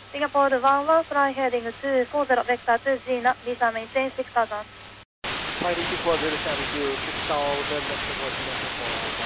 Singapore to 11, fly heading to 40 vector 2G, visa maintain 6000. Fighting 240, service you 6000,